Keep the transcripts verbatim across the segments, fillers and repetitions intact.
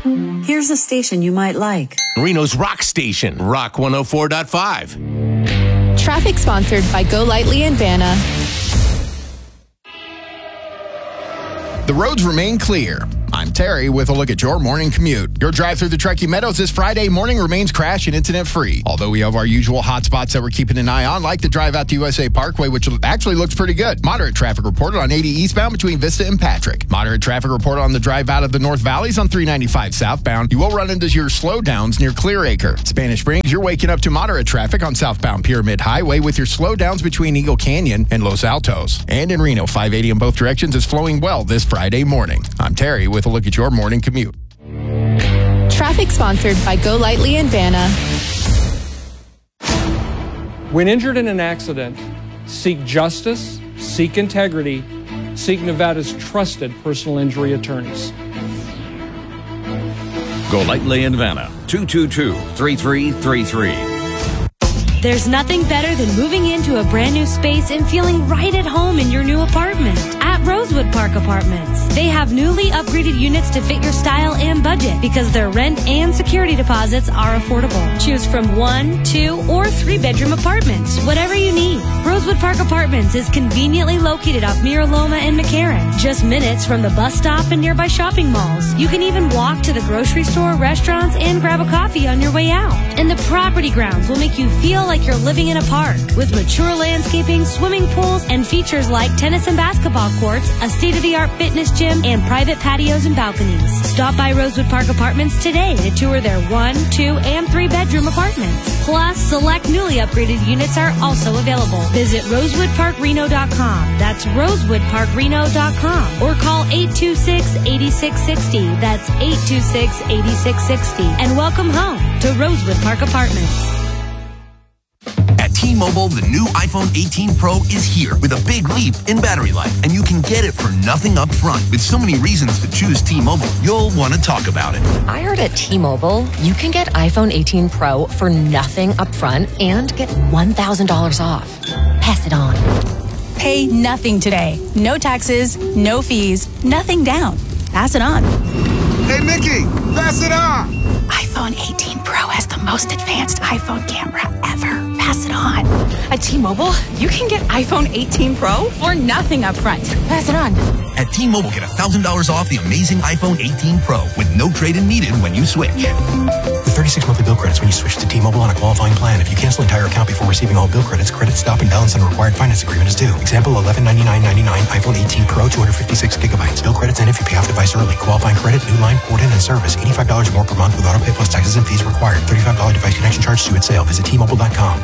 Here's a station you might like. Reno's Rock Station, Rock one oh four point five. Traffic sponsored by Go Lightly and Vanna. The roads remain clear. I'm Terry with a look at your morning commute. Your drive through the Truckee Meadows this Friday morning remains crash and incident free. Although we have our usual hot spots that we're keeping an eye on, like the drive out to U S A Parkway, which actually looks pretty good. Moderate traffic reported on eighty eastbound between Vista and Patrick. Moderate traffic reported on the drive out of the North Valleys on three ninety-five southbound. You will run into your slowdowns near Clear Acre. Spanish Springs, you're waking up to moderate traffic on southbound Pyramid Highway with your slowdowns between Eagle Canyon and Los Altos. And in Reno, five eighty in both directions is flowing well this Friday morning. I'm Terry with a look at your morning commute. Traffic sponsored by Go Lightly and Vanna. When injured in an accident, seek justice, seek integrity, seek Nevada's trusted personal injury attorneys. Go Lightly and Vanna, two two two, three three three three. There's nothing better than moving into a brand new space and feeling right at home in your new apartment at Rosewood Park Apartments. They have newly upgraded units to fit your style and budget because their rent and security deposits are affordable. Choose from one, two, or three bedroom apartments, whatever you need. Rosewood Park Apartments is conveniently located off Mira Loma and McCarran, just minutes from the bus stop and nearby shopping malls. You can even walk to the grocery store, restaurants, and grab a coffee on your way out. And the property grounds will make you feel like you're living in a park with mature landscaping, swimming pools, and features like tennis and basketball courts, a state-of-the-art fitness gym, and private patios and balconies. Stop by Rosewood Park Apartments today to tour their one, two, and three bedroom apartments. Plus, select newly upgraded units are also available. Visit rosewood park reno dot com. That's rosewood park reno dot com. Or call eight two six, eight six six zero. That's eight two six, eight six six zero. And welcome home to Rosewood Park Apartments. At T-Mobile, the new iPhone eighteen Pro is here with a big leap in battery life, and you can get it for nothing up front. With so many reasons to choose T-Mobile, you'll want to talk about it. I heard at T-Mobile, you can get iPhone eighteen Pro for nothing up front and get one thousand dollars off. Pass it on. Pay nothing today. No taxes, no fees, nothing down. Pass it on. Hey, Mickey, pass it on. iPhone eighteen Pro has the most advanced iPhone camera ever. Pass it on. At T-Mobile, you can get iPhone eighteen Pro for nothing up front. Pass it on. At T-Mobile, get one thousand dollars off the amazing iPhone eighteen Pro with no trade-in needed when you switch. With thirty-six monthly bill credits when you switch to T-Mobile on a qualifying plan. If you cancel entire account before receiving all bill credits, credit stop and balance on a required finance agreement is due. Example, eleven ninety-nine ninety-nine, iPhone eighteen Pro, two hundred fifty-six gigabytes. Bill credits end if you pay off device early. Qualifying credit, new line, port in, and service. eighty-five dollars more per month with auto pay plus taxes and fees required. thirty-five dollars device connection charge due at sale. Visit T Mobile dot com.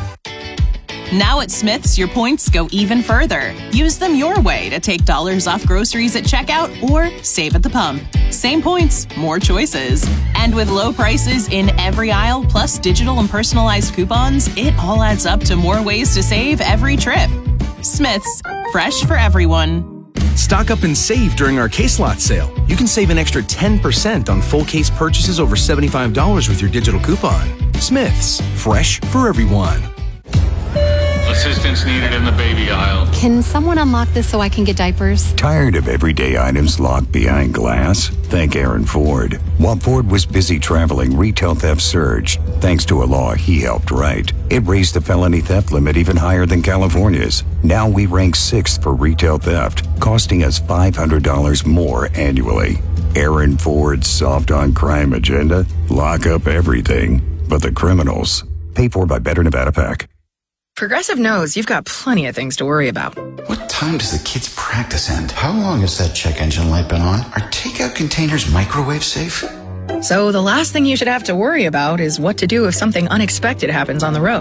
Now at Smith's, your points go even further. Use them your way to take dollars off groceries at checkout or save at the pump. Same points, more choices. And with low prices in every aisle, plus digital and personalized coupons, it all adds up to more ways to save every trip. Smith's, fresh for everyone. Stock up and save during our Case Lot sale. You can save an extra ten percent on full case purchases over seventy-five dollars with your digital coupon. Smith's, fresh for everyone. Assistance needed in the baby aisle. Can someone unlock this so I can get diapers? Tired of everyday items locked behind glass? Thank Aaron Ford. While Ford was busy traveling, retail theft surged. Thanks to a law he helped write. It raised the felony theft limit even higher than California's. Now we rank sixth for retail theft, costing us five hundred dollars more annually. Aaron Ford's soft on crime agenda? Lock up everything but the criminals. Paid for by Better Nevada PAC. Progressive knows you've got plenty of things to worry about. What time does the kids' practice end? How long has that check engine light been on? Are takeout containers microwave safe? So the last thing you should have to worry about is what to do if something unexpected happens on the road.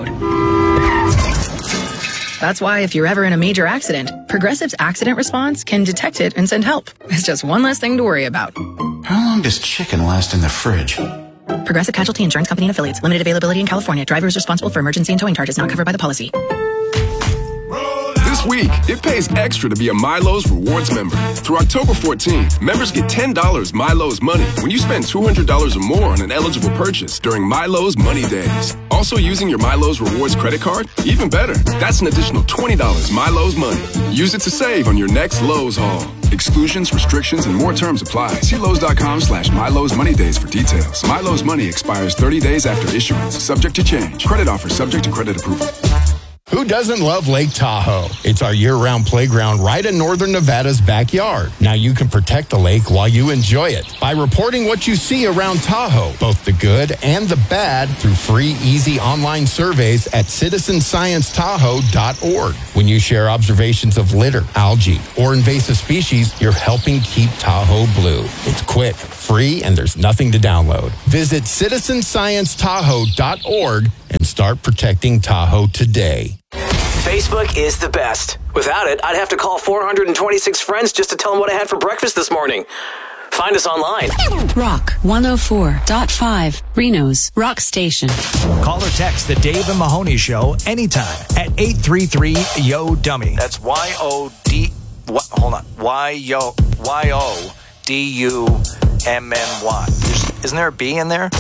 That's why if you're ever in a major accident, Progressive's accident response can detect it and send help. It's just one less thing to worry about. How long does chicken last in the fridge? Progressive Casualty Insurance Company and Affiliates. Limited availability in California. Driver is responsible for emergency and towing charges not covered by the policy. This week, it pays extra to be a Milo's Rewards member. Through October fourteenth, members get ten dollars Milo's Money when you spend two hundred dollars or more on an eligible purchase during Milo's Money Days. Also using your Milo's Rewards credit card? Even better, that's an additional twenty dollars Milo's Money. Use it to save on your next Lowe's haul. Exclusions, restrictions, and more terms apply. See Lowe's.com slash Milo's Money Days for details. Milo's Money expires thirty days after issuance, subject to change. Credit offer subject to credit approval. Who doesn't love Lake Tahoe? It's our year-round playground right in northern Nevada's backyard. Now you can protect the lake while you enjoy it by reporting what you see around Tahoe, both the good and the bad, through free, easy online surveys at citizen science tahoe dot org. When you share observations of litter, algae, or invasive species, you're helping keep Tahoe blue. It's quick, free, and there's nothing to download. Visit citizen science tahoe dot org and start protecting Tahoe today. Facebook is the best. Without it, I'd have to call four hundred twenty-six friends just to tell them what I had for breakfast this morning. Find us online. Rock one oh four point five, Reno's Rock Station. Call or text the Dave and Mahoney Show anytime at eight three three, Y O, dummy. That's Y O D, what, hold on, Y O, Y O D U M M Y. Isn't there a B in there?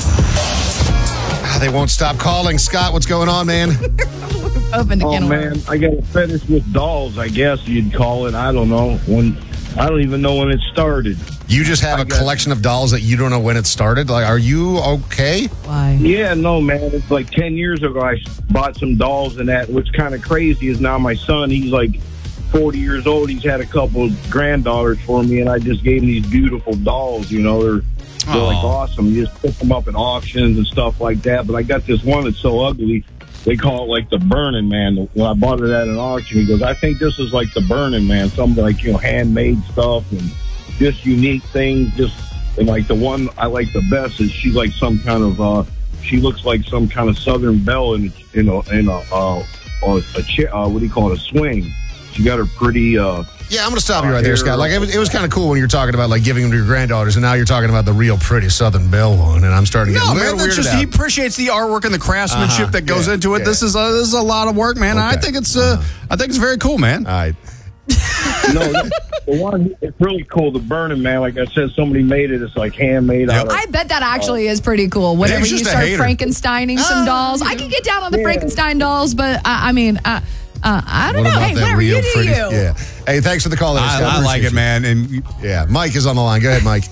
They won't stop calling. Scott, what's going on, man? Open oh, man, I got a fetish with dolls, I guess you'd call it. I don't know. When I don't even know when it started. You just have I a guess. collection of dolls that you don't know when it started? Like, are you okay? Why? Yeah, no, man. It's like ten years ago I bought some dolls and that. What's kind of crazy is now my son, he's like forty years old. He's had a couple of granddaughters for me, and I just gave him these beautiful dolls, you know. They're They're like awesome. You just pick them up at auctions and stuff like that. But I got this one that's so ugly. They call it like the Burning Man. When I bought it at an auction, he goes, I think this is like the Burning Man. Something like, you know, handmade stuff and just unique things. Just and like the one I like the best is she's like some kind of, uh, she looks like some kind of Southern belle in, in a, in a, uh, or a chair, uh, what do you call it, a swing. She got her pretty, uh, Yeah, I'm going to stop you right there, Scott. Like, it was, it was kind of cool when you were talking about, like, giving them to your granddaughters, and now you're talking about the real pretty Southern Belle one, and I'm starting to get no, a little man, that's weirded just, out. he appreciates the artwork and the craftsmanship Uh-huh. that goes Yeah, into it. yeah. This is a, this is a lot of work, man. Okay. I think it's uh, I think it's very cool, man. All right. no, the one, it's really cool. The Burning Man, like I said, somebody made it. It's like handmade out of. I bet that actually is pretty cool. Whenever Dave's you just a start hater. Frankensteining some dolls, I can get down on the Yeah. Frankenstein dolls, but I, I mean, uh, uh, I don't What know. about Hey, that whatever real you do, pretty? you. Yeah. Hey, thanks for the call. I, I like it, man. And yeah, Mike is on the line. Go ahead, Mike.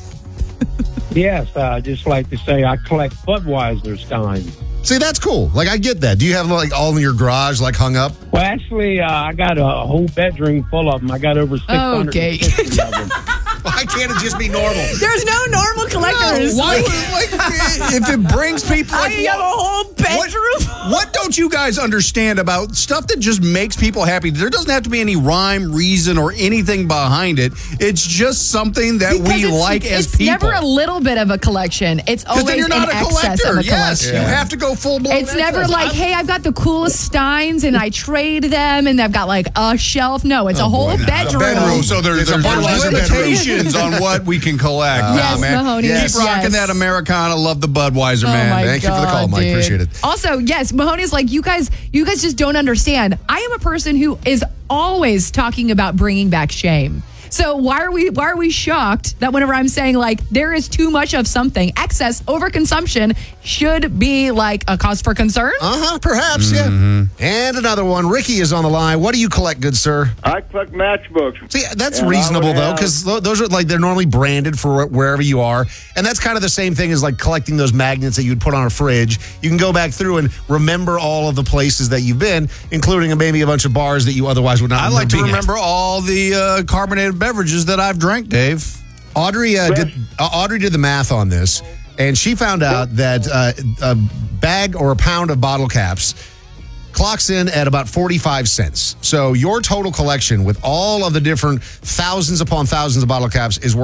Yes, uh, I just like to say I collect Budweiser steins. See, that's cool. Like, I get that. Do you have, like, all in your garage, like, hung up? Well, actually, uh, I got a whole bedroom full of them. I got over six hundred Okay. fifty of them. Why can't it just be normal? There's no normal collectors. No, why would, like, if it brings people, like, I have a whole bedroom. What, what don't you guys understand about stuff that just makes people happy? There doesn't have to be any rhyme, reason, or anything behind it. It's just something that Because we it's, like as it's people. never a little bit of a collection. It's Because always then you're not in a excess collector. of a Yes, collection. you have to go full blown. It's never like, hey, I've got the coolest steins and I trade them and I've got like a shelf. No, it's a whole bedroom. bedroom. So there, It's a there's, there's Budweiser limitations on what we can collect. Uh, Yes, man. Mahoney, Keep yes. rocking that Americana. Love the Budweiser, Oh man. my Thank you for the call, God, Mike. dude. Appreciate it. Also, yes, Mahoney's like, you guys, you guys just don't understand. I am a person who is always talking about bringing back shame. So why are we why are we shocked that whenever I'm saying like there is too much of something, excess overconsumption should be like a cause for concern? Uh-huh, perhaps, yeah. And another one. Ricky is on the line. What do you collect, good sir? I collect matchbooks. See, that's And I reasonable, would though, have- because those are like, they're normally branded for wherever you are. And that's kind of the same thing as like collecting those magnets that you'd put on a fridge. You can go back through and remember all of the places that you've been, including maybe a bunch of bars that you otherwise would not I like to being at. remember all the uh, carbonated beverages that I've drank, Dave. Audrey uh, did uh, Audrey did the math on this, and she found out that uh, a bag or a pound of bottle caps clocks in at about forty-five cents. So your total collection with all of the different thousands upon thousands of bottle caps is worth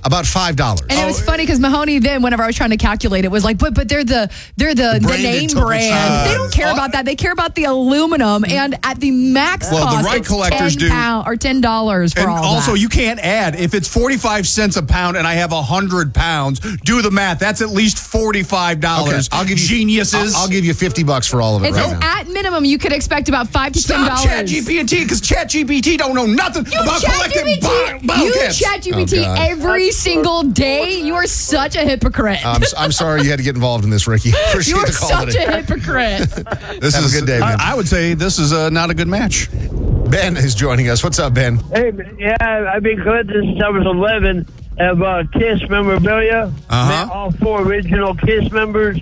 About five dollars. And it was funny because Mahoney then, whenever I was trying to calculate it, was like, but but they're the they're the, the name Topo brand. Chico. They don't care Uh, about that. They care about the aluminum. And at the max Well, the cost, right it's collectors ten do. pound, or ten dollars for And all also, that. you can't add. If it's forty-five cents a pound and I have one hundred pounds, do the math. That's at least forty-five dollars. Okay, I'll give you Geniuses. I'll, I'll give you fifty bucks for all of it. It right says now. at minimum you could expect about five to ten Stop dollars. Chat G P T because Chat G P T don't know nothing You about chat collecting G P T, bo- bottle you caps. chat G P T Oh, God. every single day. You are such a hypocrite. I'm, I'm sorry you had to get involved in this, Ricky. Appreciate you are the call such today. a hypocrite. This Have is a good day, man. I, I would say this is uh, not a good match. Ben is joining us. What's up, Ben? Hey, man, yeah, I've been collecting since I was eleven of uh, KISS memorabilia. Uh-huh. Met all four original KISS members.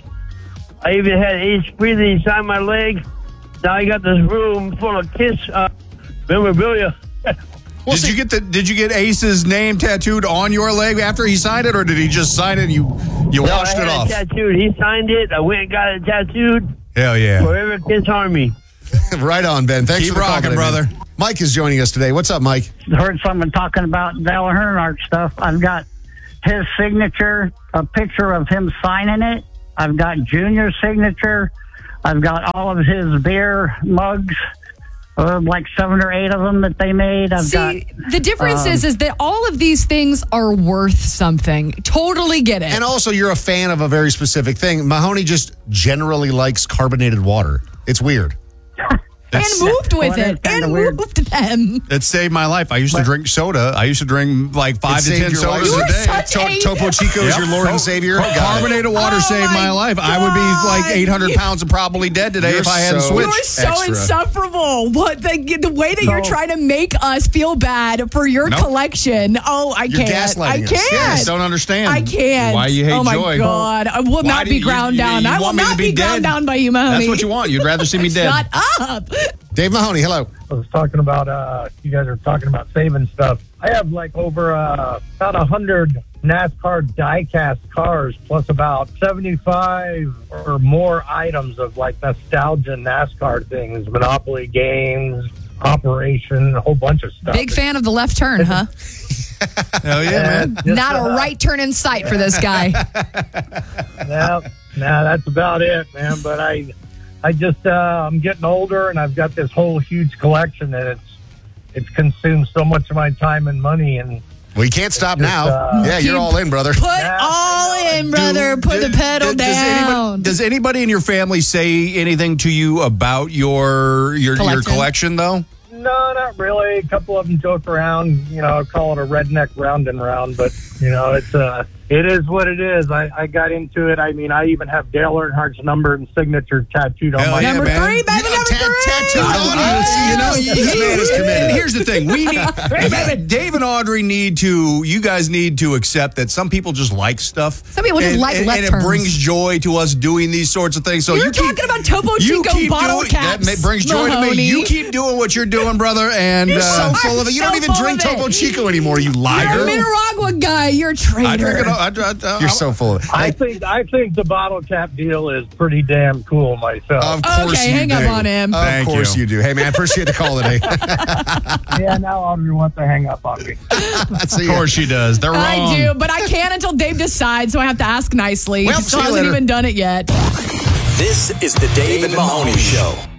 I even had Ace Frehley sign my leg. Now I got this room full of KISS uh, memorabilia. did you get the Did you get Ace's name tattooed on your leg after he signed it, or did he just sign it and you you No, washed I it had off? it tattooed. He signed it. I went and got it tattooed. Hell yeah! Forever KISS Army. Right on, Ben. Thanks Keep for the call rocking, today, brother. man. Mike is joining us today. What's up, Mike? Heard someone talking about Dale Earnhardt stuff. I've got his signature, a picture of him signing it. I've got Junior's signature. I've got all of his beer mugs, uh, like seven or eight of them that they made. I've See, got the difference um, is, is that all of these things are worth something. Totally get it. And also, you're a fan of a very specific thing. Mahoney just generally likes carbonated water. It's weird. and moved with Well, it. that's kinda And weird. moved them. It saved my life. I used to drink soda. I used to drink like five It to saved ten your life. sodas You a are day. such To- a- Topo Chico is Yep. your Lord and Savior. Car- Got it. Carbonated water Oh saved my my life. I would be like eight hundred pounds and probably dead today You're if I hadn't so- You switched. are so extra. insufferable. What the the way that you're So- trying to make us feel bad for your Nope. collection. Oh, I You're can't. I gaslighting us. can't. Yes, don't understand. I can't. Why you hate oh my joy. God. I will Why not do be you- ground you- down. you I will want me to not be be ground dead? down by you, Mahoney. That's what you want. You'd rather see me dead. Shut up. Dave Mahoney, hello. I was talking about, uh, you guys are talking about saving stuff. I have like over uh, about a hundred NASCAR die-cast cars, plus about seventy-five or more items of like nostalgia NASCAR things, Monopoly games, Operation, a whole bunch of stuff. Big fan of the left turn, huh? Hell yeah, man. Just, Not a uh, right turn in sight for this guy. No, no, that's about it, man. But I, I just, uh, I'm getting older, and I've got this whole huge collection, and it's, it's consumed so much of my time and money, and Well, you can't stop just, now. uh, yeah, you're all in, brother. Put Yeah, all in, brother. Do- Put do- the pedal does Anybody, down. does anybody in your family say anything to you about your your Collection? your collection though? no, not really. A couple of them joke around, you know, call it a redneck round and round, but you know, it's uh, it is what it is. I, I got into it. I mean, I even have Dale Earnhardt's number and signature tattooed on Hell my yeah, Number man. three, baby, You know, number tat- three. tattooed on you. You know, This he- man is and- committed. and here's the thing: we need Dave and Audrey need to. You guys need to accept that some people just like stuff. Some people just and, like and, left and it turns. brings joy to us doing these sorts of things. So You're you keep, talking about Topo you Chico keep bottle doing, caps, That ma- brings joy to Mahoney. me. You keep doing what you're doing, brother. And You're uh, so full of it. You so don't even full drink of it. Topo Chico anymore, you You're a liar. Nicaragua guy. You're a traitor. I drink it. all- I, I, I, You're so full of it. I think I think the bottle cap deal is pretty damn cool myself. Of course Okay, you hang do. up on him. Of Thank course you. you do. Hey, man, I appreciate the call today. Yeah, now Audrey wants to hang up on me. See Of ya. course she does. They're wrong. I do, but I can't until Dave decides, so I have to ask nicely. Well, He still see you hasn't later. even done it yet. This is the Dave and Mahoney Show.